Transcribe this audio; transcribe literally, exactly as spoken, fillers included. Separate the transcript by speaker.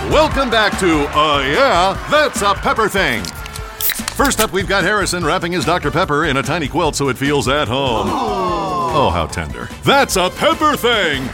Speaker 1: Welcome back to, uh, yeah, That's a Pepper Thing. First up, we've got Harrison wrapping his Doctor Pepper in a tiny quilt so it feels at home. Oh, how tender. That's a Pepper Thing.